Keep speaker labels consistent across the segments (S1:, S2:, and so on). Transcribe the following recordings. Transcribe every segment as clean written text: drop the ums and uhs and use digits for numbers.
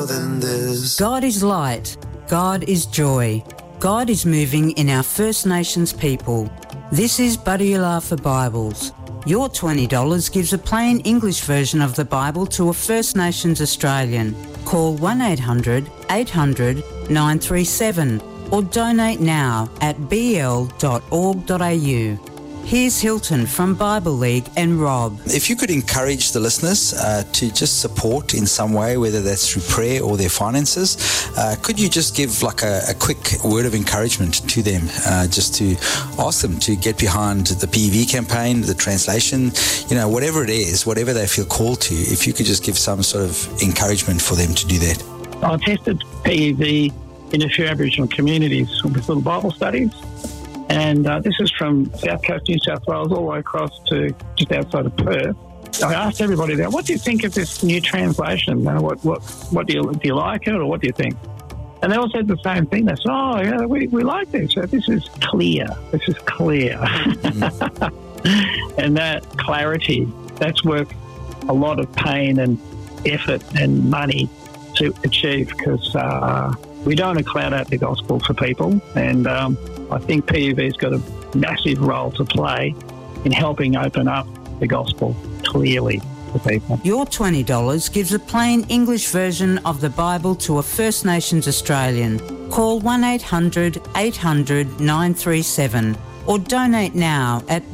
S1: more than this.
S2: God is light. God is joy. God is moving in our First Nations people. This is Buddy-U-La for Bibles. Your $20 gives a plain English version of the Bible to a First Nations Australian. Call 1-800-800-937 or donate now at bl.org.au. Here's Hilton from Bible League and Rob.
S3: If you could encourage the listeners to just support in some way, whether that's through prayer or their finances, could you just give like a quick word of encouragement to them, just to ask them to get behind the PEV campaign, the translation, whatever it is, whatever they feel called to, if you could just give some sort of encouragement for them to do that.
S4: I tested PEV in a few Aboriginal communities with little Bible studies. And this is from South Coast, New South Wales, all the way across to just outside of Perth. I asked everybody there, what do you think of this new translation? What do you like it, or what do you think? And they all said the same thing. They said, oh, yeah, we like this. This is clear. This is clear. And that clarity, that's worth a lot of pain and effort and money to achieve, because we don't want to cloud out the gospel for people. And I think PEV's got a massive role to play in helping open up the gospel clearly to people.
S2: Your $20 gives a plain English version of the Bible to a First Nations Australian. Call 1-800-800-937 or donate now at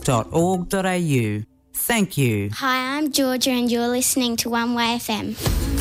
S2: bl.org.au. Thank you.
S5: Hi, I'm Georgia and you're listening to One Way FM.